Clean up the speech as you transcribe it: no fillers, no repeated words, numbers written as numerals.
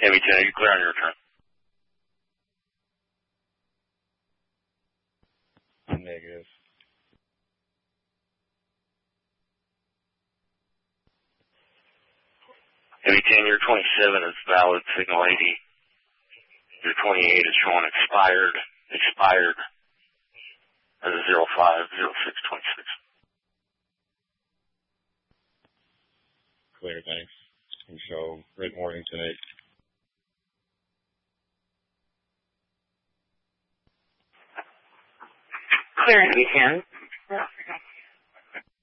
Heavy 10, are you clear on your return? Negative. Heavy 10, your 27 is valid, signal 80. Your 28 is showing expired as a 050626. Clear, thanks. And show Great Mornington 8. Clear, Heavy 10.